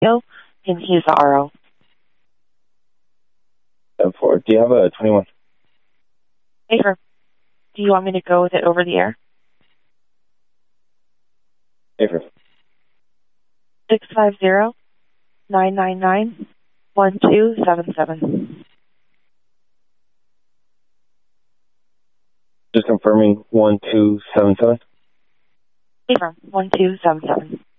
and he's the RO. 4. Do you have a 21? Sure. Do you want me to go with it over the air? Sure. 650-999-1277. Just confirming 1277. Sure. 1277.